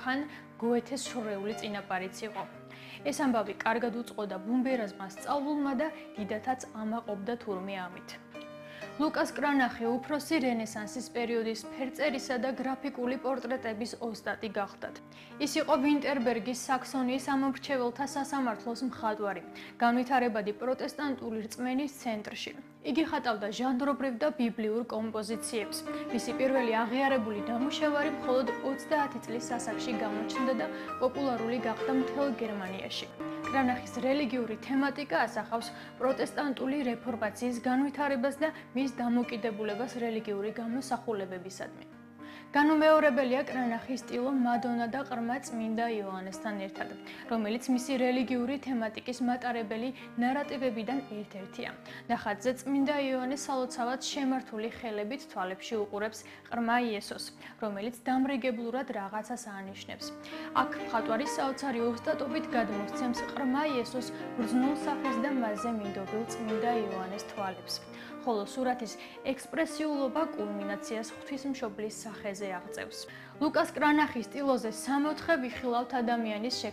იოჰან გოეთეს შორეული წინაპარიც იყო. ეს ამბავი კარგად უწყოდა ბუმბერაზმა სწავლულმა და დიდათაც ამაყობდა თურმე ამით. ლუკას კრანახი უფროსი რენესანსის პერიოდის ფერწერისა და გრაფიკული პორტრეტების ოსტატი გახდათ. ის იყო ვინტერბერგის საქსონიის ამომრჩეველთა სასამართლოს მხატვარი, განვითარებადი პროტესტანტული რწმენის ცენტრში. იგი ხატავდა ჟანრობრივ და ბიბლიურ კომპოზიციებს. მისი პირველი აღიარებული ნამუშევარი მხოლოდ 30 წლის ასაკში გამოჩნდა და პოპულარული გახდა მთელ გერმანიაში. კრანახის რელიგიური თემატიკა ასახავს პროტესტანტული რეფორმაციის განვითარებას და მის დამოკიდებულებას რელიგიური გამოსახულებებისადმი. განუმეორებელია კრანახის სტილო მადონა და ყრმა წმინდა იოანესთან ერთად, რომელიც მისი რელიგიური თემატიკის მატარებელი ნარატივებიდან ერთ-ერთია. ნახატზე წმინდა იოანე სალოცავად შემართული ხელებით თვალებში უყურებს ყრმა იესოს, რომელიც დამრიგებლურად რაღაცას ანიშნებს. აქ მხატვარი საოცარი ოსტატობით გადმოსცემს ყრმა იესოს ბრძნულ სახეს და მასზე მინდობილ წმინდა იოანეს თვალებს. ხოლო სურათის ექსპრესიულობა კულმინაციას ღვთისმშობლის სახეზე აღწევს. ლუკას კრანახის სტილოზე 64 ვიხილავთ ადამიანის